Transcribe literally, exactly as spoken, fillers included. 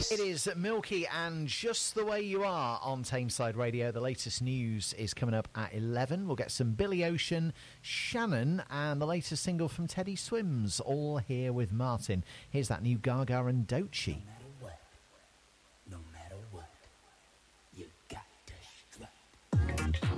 It is Milky and Just the Way You Are on Tameside Radio. The latest news is coming up at eleven. We'll get some Billy Ocean, Shannon, and the latest single from Teddy Swims, all here with Martin. Here's that new Gaga and Doechii.